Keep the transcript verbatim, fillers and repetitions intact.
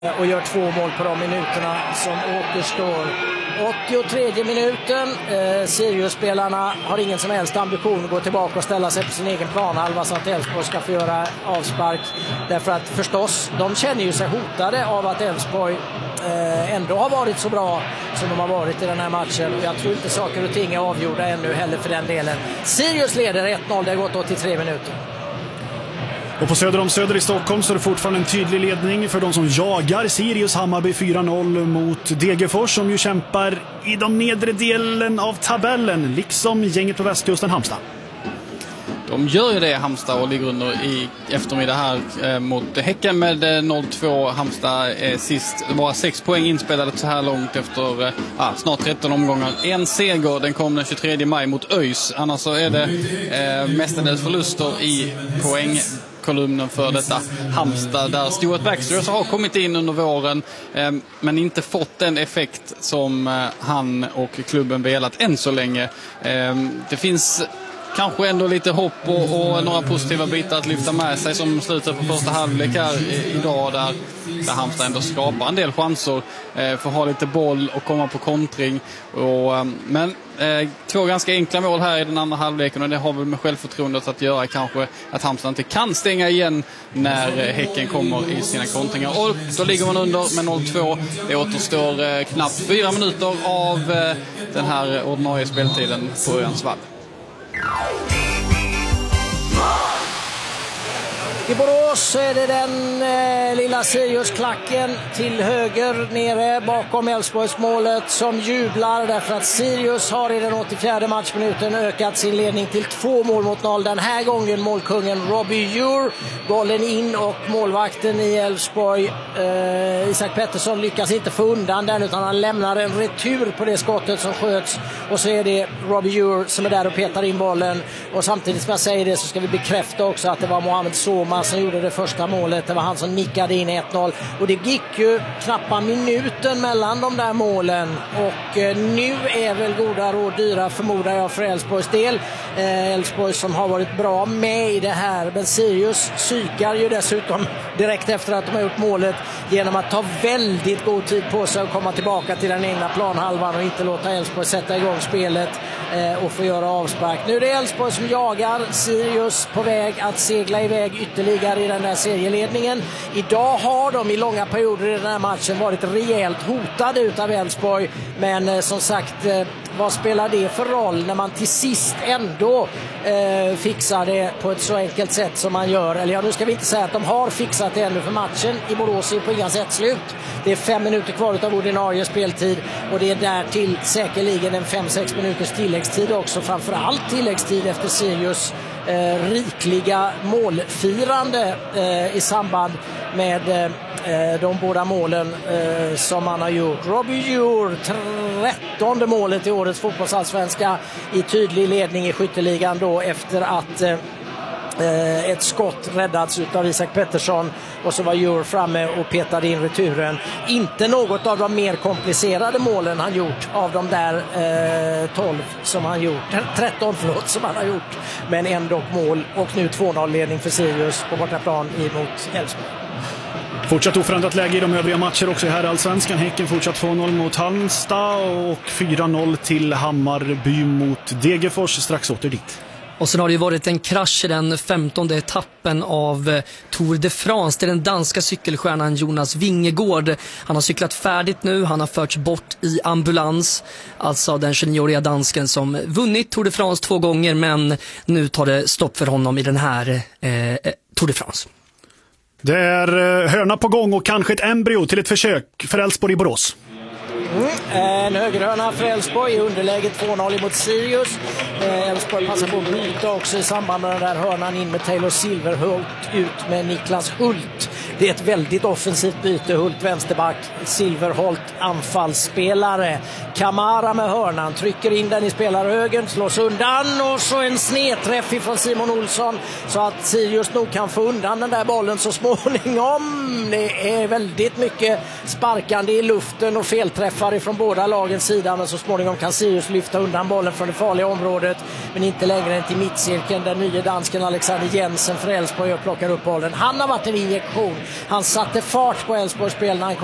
och gör två mål på de minuterna som återstår. åttiotredje minuten. Eh, Sirius-spelarna har ingen som helst ambition att gå tillbaka och ställa sig på sin egen planhalva så att Elfsborg ska få göra avspark. Därför att förstås, de känner ju sig hotade av att Elfsborg eh, ändå har varit så bra som de har varit i den här matchen. Och jag tror inte saker och ting är avgjorda ännu heller för den delen. Sirius leder ett noll, det har gått åttiotre minuter. Och på söder om Söder i Stockholm så är det fortfarande en tydlig ledning för de som jagar. Sirius Hammarby fyra noll mot Degerfors som ju kämpar i de nedre delen av tabellen, liksom gänget på västkusten Halmstad. De gör ju det, Halmstad, och ligger under i eftermiddag här eh, mot Häcken med eh, noll två. Halmstad eh, sist, bara sex poäng inspelade så här långt efter eh, ah, snart tretton omgångar. En seger, den kom den tjugotredje maj mot ÖIS. Annars så är det eh, mestadels förluster i poäng kolumnen för detta Halmstad, där Stuart Baxter har kommit in under våren eh, men inte fått den effekt som eh, han och klubben velat än så länge. Eh, det finns kanske ändå lite hopp och, och några positiva bitar att lyfta med sig, som slutet på första halvlek här idag, där, där Halmstad ändå skapar en del chanser eh, för att ha lite boll och komma på kontring. Och, eh, men eh, två ganska enkla mål här i den andra halvleken, och det har väl med självförtroendet att göra kanske, att Halmstad inte kan stänga igen när eh, Häcken kommer i sina kontringar. Och då ligger man under med noll två. Det återstår eh, knappt fyra minuter av eh, den här ordinarie speltiden på Örjansvall. I Borås är det den eh, lilla Sirius-klacken till höger nere bakom Elfsborgsmålet som jublar därför att Sirius har i den åttiofjärde matchminuten ökat sin ledning till två mål mot noll. Den här gången målkungen Robbie Ure, bollen in och målvakten i Elfsborg eh, Isak Pettersson lyckas inte få undan den, utan han lämnar en retur på det skottet som sköts, och så är det Robbie Ure som är där och petar in bollen. Och samtidigt som jag säger det så ska vi bekräfta också att det var Mohamed Soma som gjorde det första målet. Det var han som nickade in ett noll, och det gick ju knappt minuten mellan de där målen, och eh, nu är väl goda råd dyra, förmodar jag, för Elfsborgs del. eh, Elfsborg som har varit bra med i det här, men Sirius psykar ju dessutom direkt efter att de har gjort målet genom att ta väldigt god tid på sig att komma tillbaka till den egna planhalvan och inte låta Elfsborg sätta igång spelet eh, och få göra avspark. Nu är det Elfsborg som jagar, Sirius på väg att segla iväg ytterligare i den där serieledningen. Idag har de i långa perioder i den här matchen varit rejält hotade utav Elfsborg, men eh, som sagt, eh, vad spelar det för roll när man till sist ändå eh, fixar det på ett så enkelt sätt som man gör? Eller ja, nu ska vi inte säga att de har fixat det ännu, för matchen i Borås är på inga sätt slut. Det är fem minuter kvar av ordinarie speltid, och det är där till säkerligen en fem sex minuters tilläggstid också, framförallt tilläggstid efter Sirius eh, rikliga målfirande eh, i samband med eh, de båda målen eh, som man har gjort. Robbie Ure, trettonde målet i årets fotbollsallsvenska, i tydlig ledning i skytteligan då, efter att eh, ett skott räddats utav Isak Pettersson, och så var Ure framme och petade in returen. Inte något av de mer komplicerade målen han gjort av de där eh, tolv som han gjort, tretton förlåt som han har gjort, men ändå mål. Och nu två noll-ledning för Sirius på bortaplan emot Elfsborg. Fortsatt oförändrat läge i de övriga matcher också i här allsvenskan. Häcken fortsatt två noll mot Halmstad och fyra noll till Hammarby mot Degerfors. Strax åter dit. Och sen har det ju varit en krasch i den femtonde etappen av Tour de France. Det är den danska cykelstjärnan Jonas Vingegaard. Han har cyklat färdigt nu. Han har förts bort i ambulans. Alltså den tjugonioåriga dansken som vunnit Tour de France två gånger. Men nu tar det stopp för honom i den här eh, Tour de France. Det är hörna på gång och kanske ett embryo till ett försök för Elfsborg i Borås. Mm. En högerhörna för Elfsborg i underläge två noll mot Sirius. Elfsborg passar på att byta också i samband med den där hörnan, in med Taylor Silverhult, ut med Niklas Hult. Det är ett väldigt offensivt byte. Hult vänsterback, Silverhult anfallsspelare. Kamara med hörnan, trycker in den i spelarhögen, slås undan, och så en snedträff ifrån Simon Olsson, så att Sirius nog kan få undan den där bollen så småningom. Det är väldigt mycket sparkande i luften och felträffar ifrån båda lagens sida, men så småningom kan Sirius lyfta undan bollen från det farliga området, men inte längre än till mittcirkeln där nya dansken Alexander Jensen för Elfsborg plockar upp bollen. Han har varit en injektion. Han satte fart på Elfsborgs spel när han